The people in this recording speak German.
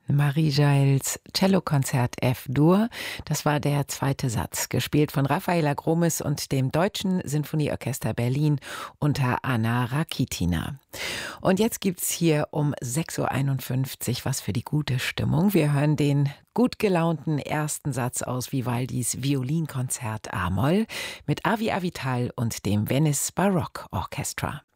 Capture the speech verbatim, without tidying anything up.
Marie Giles Cellokonzert F-Dur. Das war der zweite Satz, gespielt von Raffaela Gromis und dem Deutschen Sinfonieorchester Berlin unter Anna Rakitina. Und jetzt gibt's hier um sechs Uhr einundfünfzig was für die gute Stimmung. Wir hören den gut gelaunten ersten Satz aus Vivaldis Violinkonzert A-Moll mit Avi Avital und dem Venice Baroque Orchestra.